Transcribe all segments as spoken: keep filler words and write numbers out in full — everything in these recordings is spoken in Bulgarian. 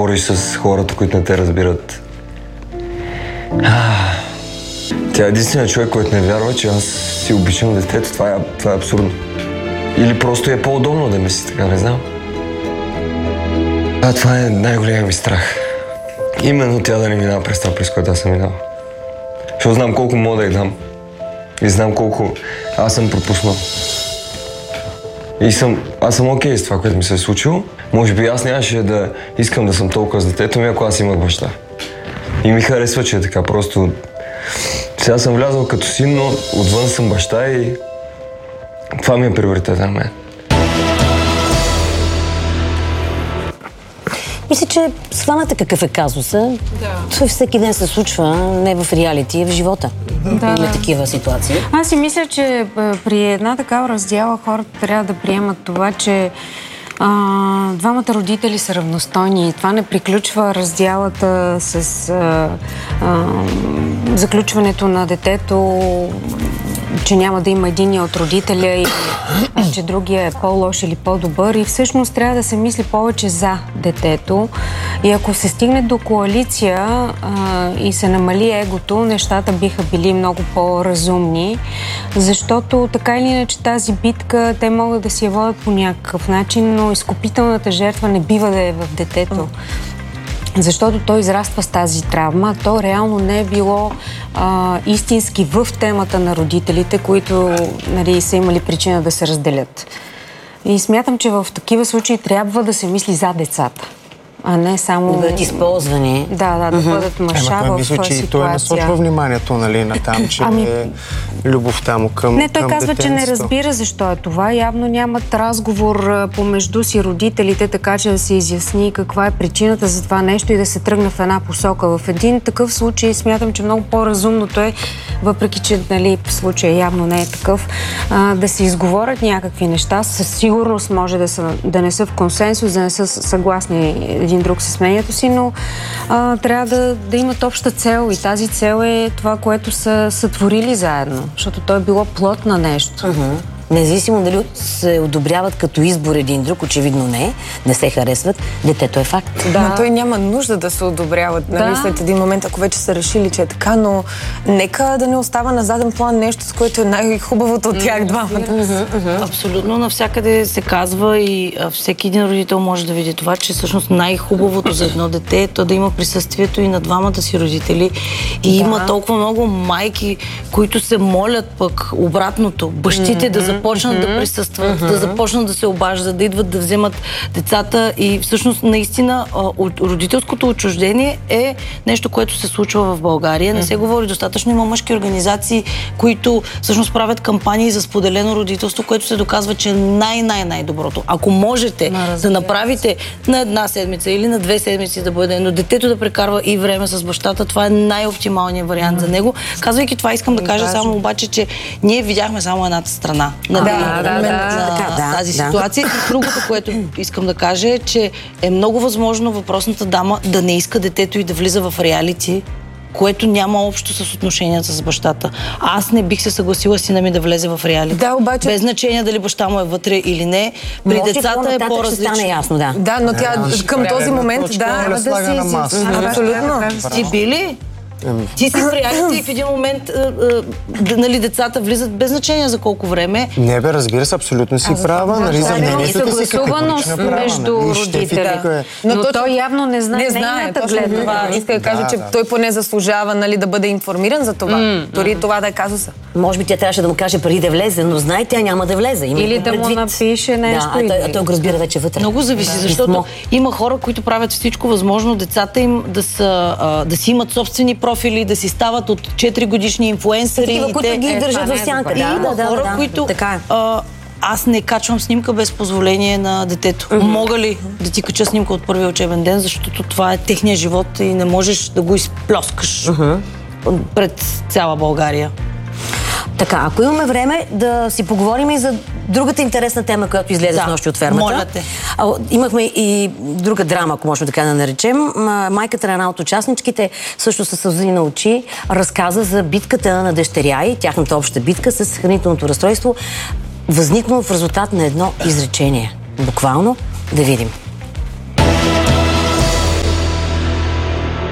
говориш с хората, които не те разбират. Тя е единственият човек, който не вярва, че аз си обичам детето. Това е, това е абсурдно. Или просто е по-удобно да мисли така, не знам. А това е най-големият ми страх. Именно тя да не минава през това, през което аз съм минал. Защото знам колко мога да й дам. И знам колко аз съм пропуснал. И съм, аз съм окей с това, което ми се е случило. Може би аз нямаше да искам да съм толкова с детето ми, ако аз имах баща. И ми харесва, че е така. Просто сега съм влязъл като син, но отвън съм баща и това ми е приоритет на мен. Мисля, че схваната какъв е казуса. Да. Това всеки ден се случва, не в реалити, а в живота. Да. Има такива ситуации. Аз си мисля, че при една такава раздяла хората трябва да приемат това, че а, двамата родители са равностойни и това не приключва раздялата с а, а, заключването на детето, че няма да има единия от родителя и че другия е по-лош или по-добър. И всъщност трябва да се мисли повече за детето. И ако се стигне до коалиция а, и се намали егото, нещата биха били много по-разумни. Защото така или иначе тази битка, те могат да си я водят по някакъв начин, но изкупителната жертва не бива да е в детето. Защото той израства с тази травма. То реално не е било а, истински в темата на родителите, които, нали, са имали причина да се разделят. И смятам, че в такива случаи трябва да се мисли за децата, а не само... Да бъдат използвани. Да, да, да mm-hmm. бъдат маша в мисля, че ситуация. И той насочва вниманието, нали, на там, че ами... е любовта му към Не, той към казва, детенството. че не разбира защо е това. Явно нямат разговор помежду си родителите, така че да се изясни каква е причината за това нещо и да се тръгне в една посока. В един такъв случай смятам, че много по-разумното е, въпреки че, нали, в случая явно не е такъв, а, да се изговорят някакви неща. Със сигурност може да, са, да не са в консенсус, да не са съгласни един друг с мнението си, но а, трябва да, да имат обща цел и тази цел е това, което са сътворили заедно, защото то е било плод на нещо. Uh-huh. Независимо дали се одобряват като избор един друг, очевидно не, не се харесват, детето е факт. Да. Но той няма нужда да се одобряват, нали, да. След един момент, ако вече са решили, че е така, но нека да не остава на заден план нещо, с което е най-хубавото от тях двамата. Mm-hmm. Mm-hmm. Абсолютно, навсякъде се казва и всеки един родител може да види това, че всъщност най-хубавото за едно дете е то да има присъствието и на двамата си родители. И да. Има толкова много майки, които се молят пък обратното, бащите mm-hmm. да започнат mm-hmm. да присъстват, mm-hmm. да започнат да се обаждат, да идват да вземат децата и всъщност наистина родителското отчуждение е нещо, което се случва в България. Не се говори достатъчно. Има мъжки организации, които всъщност правят кампании за споделено родителство, което се доказва, че е най-най-най-доброто. Ако можете да направите на една седмица или на две седмици да бъде, но детето да прекарва и време с бащата, това е най-оптималният вариант за него. Казвайки това, искам да кажа само обаче, че ние видяхме само едната страна на, да, на, да, на, да, на да, тази да. ситуация. И другото, което искам да кажа е, че е много възможно въпросната дама да не иска детето и да влиза в реалити, което няма общо с отношенията с бащата. Аз не бих се съгласила сина ми да влезе в реалити. Да, обаче... Без значение дали баща му е вътре или не. При може децата е по-различно. Ще стане ясно, да. Да, но тя е, към този момент, да, да, да се изясни. Абсолютно. Ти били? Ти си в реалити и в един момент а, а, нали, децата влизат без значение за колко време. Не бе, разбира се, абсолютно си права. Нали, за мнението ти си съгласуваност между родителите. Но, но той явно не знае, не знае нейната гледна. Това иска да каже, да, че да. Той поне заслужава, нали, да бъде информиран за това. Mm. Дори това да е казуса. Може би тя трябваше да му каже преди да влезе, но знае, тя няма да влезе. Има или да му напише нещо. Да, а той, а той го разбира вече вътре. Много зависи, да. Защото Писмо. Има хора, които правят всичко възможно децата им да, са, а, да си имат собствени профили, да си стават от четири годишни инфлуенсъри. Такива, които ги е, държат в сянка. Да, има да, хора, да, които... Така е. А, аз не качвам снимка без позволение на детето. Mm-hmm. Мога ли да ти кача снимка от първия учебен ден, защото това е техния живот и не можеш да го изплескаш mm-hmm. пред цяла България. Така, ако имаме време да си поговорим и за другата интересна тема, която излезе да. Снощи от фермата. Моля те. А, имахме и друга драма, ако можем така да наречем. Майката на една от участничките също със сълзи на очи разказа за битката на дъщеря и тяхната обща битка с хранителното разстройство, възникнало в резултат на едно изречение. Буквално да видим.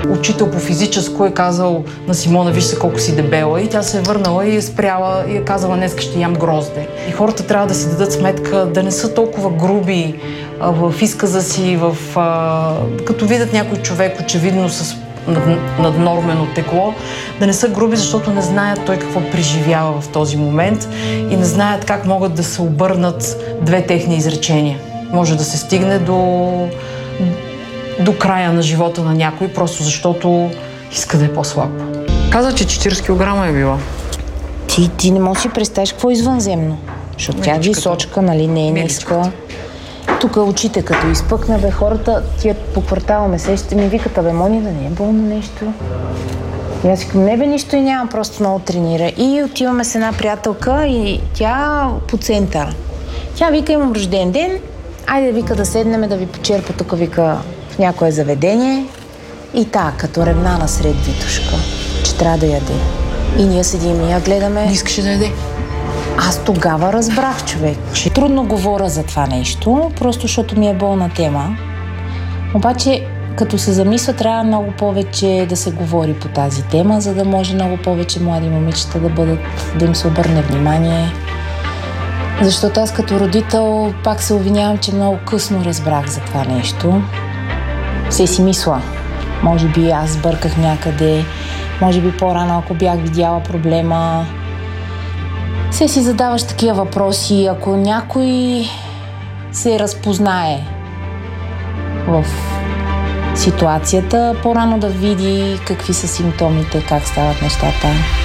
Учител по физическо е казал на Симона, виж се колко си дебела, и тя се е върнала и е спряла и е казала, днес ще ям грозде. И хората трябва да си дадат сметка да не са толкова груби а, в изказа си, в, а, като видят някой човек очевидно с наднормено тегло, да не са груби, защото не знаят той какво преживява в този момент и не знаят как могат да се обърнат две техни изречения. Може да се стигне до, до края на живота на някой, просто защото иска да е по-слаб. Каза, че четиридесет килограма е била. Ти, ти не можеш да си представиш какво е извънземно. Защото тя е височка, нали, не е ниска. Тук очите като изпъкна, бе, хората, тия по квартала ме сещате, ми викат, бе, Мони, да не е болно нещо. И аз викам, не бе, нищо и няма, просто много тренира. И отиваме с една приятелка и тя по център. Тя вика, имам рожден ден, айде, вика, да седнем, да ви почерпа тук, вика, в някое заведение. И та, като ревна насред Витушка, че трябва да яде. И ние седим и я гледаме. Не искаше да яде. Аз тогава разбрах, човек, че трудно говоря за това нещо, просто защото ми е болна тема. Обаче, като се замисля, трябва много повече да се говори по тази тема, за да може много повече млади момичета да бъдат, да им се обърне внимание. Защото аз като родител пак се обвинявам, че много късно разбрах за това нещо. Се си мисля, може би аз сбърках някъде, може би по-рано, ако бях видяла проблема. Се си задаваш такива въпроси, ако някой се разпознае в ситуацията, по-рано да види какви са симптомите, как стават нещата.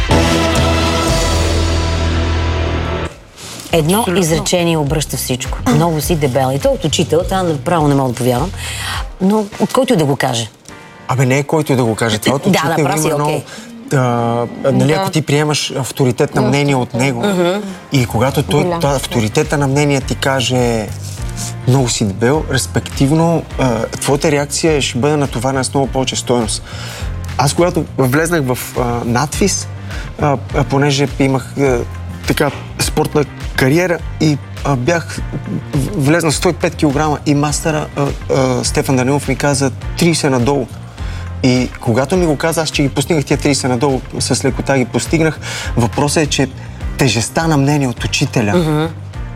Едно Абсолютно. изречение обръща всичко. Много си дебела. И то от учител, това направо не мога да повярвам, но от който и да го каже. Абе не е който и да го каже. Това от учител да, да, има много... Okay. Uh, нали, да. Ако ти приемаш авторитет на мнение от него uh-huh. и когато той, това, авторитета на мнение ти каже много си дебел, респективно uh, твоята реакция ще бъде натоварена с много повече стойност. Аз когато влезнах в uh, надвис, uh, uh, понеже имах uh, така спортна кариера и uh, бях влезнал сто и пет килограма и мастера uh, uh, Стефан Данилов ми каза трийсет надолу. И когато ми го каза, аз че ги постигнах тия трийсет надолу, с лекота ги постигнах. Въпросът е, че тежестта на мнение от учителя. Mm-hmm.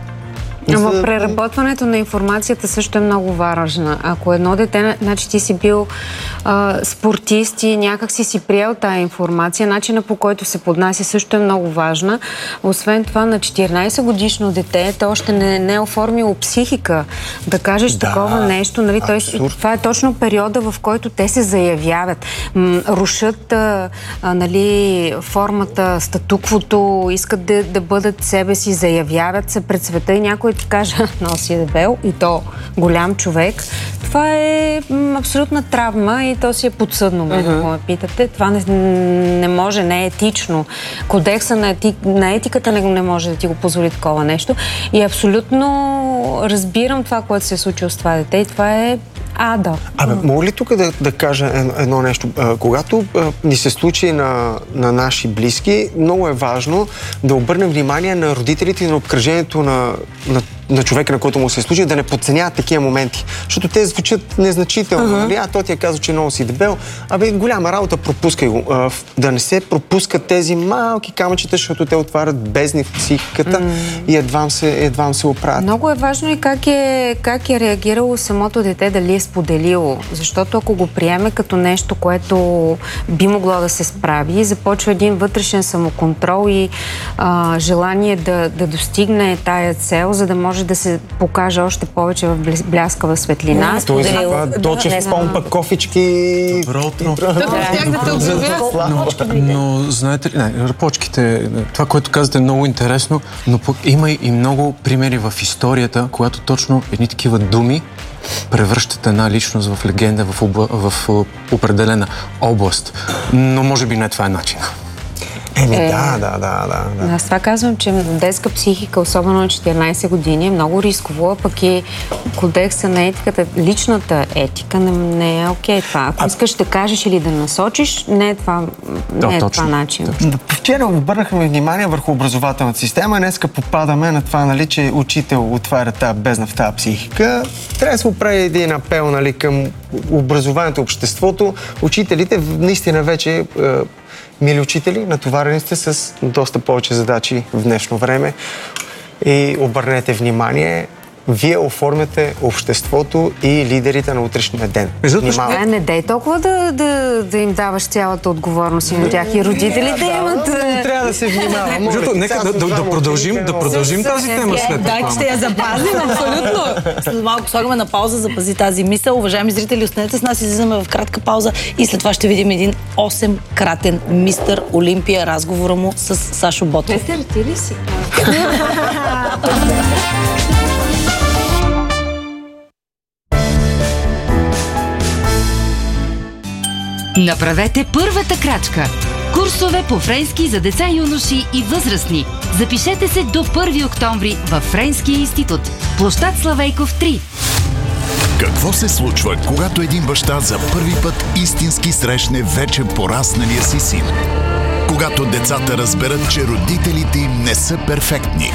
Ама за... преработването на информацията също е много важна. Ако едно дете, значи ти си бил а, спортист и някак си си приел тая информация, начина по който се поднася също е много важна. Освен това, на четиринайсет годишно дете, то още не, не е оформило психика да кажеш да, такова нещо. Нали? Той, това е точно периода, в който те се заявяват. М, рушат а, а, нали, формата, статуквото, искат да, да бъдат себе си, заявяват се пред света и някой ти каже, много си е дебел и то голям човек. Това е м, абсолютна травма и то си е подсъдно, ме, uh-huh. ако ме питате. Това не, не може, не е етично. Кодекса на, ети, на етиката не, не може да ти го позволи такова нещо. И абсолютно разбирам това, което се е случило с това дете и това е ада. Абе, мога ли тук да, да кажа едно, едно нещо? А, когато а, ни се случи на, на наши близки, много е важно да обърнем внимание на родителите и на обкръжението на, на, на човека, на който му се случи, да не подценяват такива моменти. Защото те звучат незначително. Uh-huh. Нали? А той ти е казал, че много си дебел. Абе, голяма работа, пропускай го. А, да не се пропускат тези малки камъчета, защото те отварят бездни в психиката uh-huh. и едва се, едва се оправят. Много е важно и как е, как е реагирало самото дете, дали е споделило. Защото ако го приеме като нещо, което би могло да се справи, започва един вътрешен самоконтрол и а, желание да, да достигне тая цел, за да може да се покаже още повече в бляскава светлина. Да, той това Дочев помпа кофички. Добро утро. Но знаете ли, не, почките, това, което казвате е много интересно, но пък има и много примери в историята, когато точно едни такива думи превръщат една личност в легенда в, обла... в определена област. Но може би не това е начинът. Еми, е... да, да, да, да, да. Аз това казвам, че детска психика, особено на четиринайсет години, е много рисково, пък и кодекса на етиката, личната етика не, не е окей това. Ако а... искаш да кажеш или да насочиш, не е това, не да, е точно, това начин. Точно. Вчера обърнахме внимание върху образователната система, днеска попадаме на това, нали, че учител отваря тази бездна в тази психика. Трябва да се оправи един апел, нали, към образованието, обществото. Учителите наистина вече е, мили учители, натоварени сте с доста повече задачи в днешно време и обърнете внимание, вие оформяте обществото и лидерите на утрешния ден. Не, не дей толкова да, да, да им даваш цялата отговорност и на тях и родителите имат. Трябва да се внимава. Между, нека да, да, да продължим, да продължим тази тема след това. Да, ще я запазим, абсолютно. След малко слагаме на пауза, запази тази мисъл. Уважаеми зрители, останете с нас, излизаме в кратка пауза и след това ще видим един осем-кратен мистър Олимпия, разговора му с Сашо Ботев. Петър, ти ли си? Направете първата крачка. Курсове по френски за деца, юноши и възрастни. Запишете се до първи октомври във Френския институт. Площад Славейков три. Какво се случва, когато един баща за първи път истински срещне вече порасналия си син? Когато децата разберат, че родителите им не са перфектни?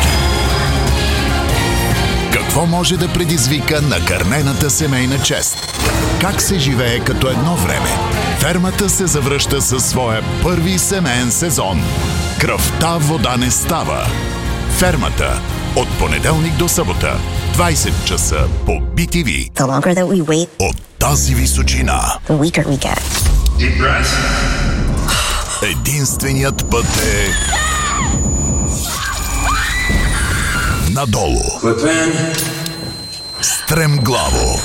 Какво може да предизвика накърнената семейна чест? Как се живее като едно време? Фермата се завръща със своя първи семейен сезон. Кръвта вода не става. Фермата. От понеделник до събота. двайсет часа по Би Ти Ви. The longer that we wait, от тази височина. The weaker we get. Deep breath. Единственият път е... надолу. Стремглаво.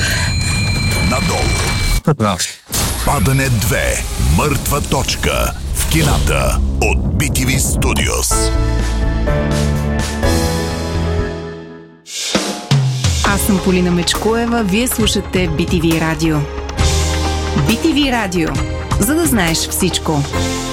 Надолу. Падане две. Мъртва точка. В кината от Би Ти Ви Studios. Аз съм Полина Мечкоева. Вие слушате Би Ти Ви Радио. Би Ти Ви Радио. За да знаеш всичко.